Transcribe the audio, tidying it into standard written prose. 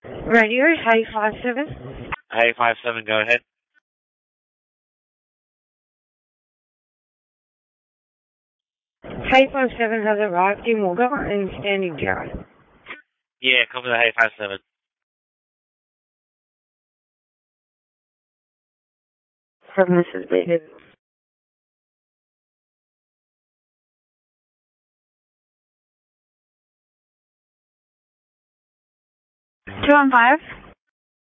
Radio, Hay 57. Hey, 57, go ahead. Hay 57 has arrived in Wagga and standing down. Yeah, come to the Hey 57. From Mrs. Beaton. 215.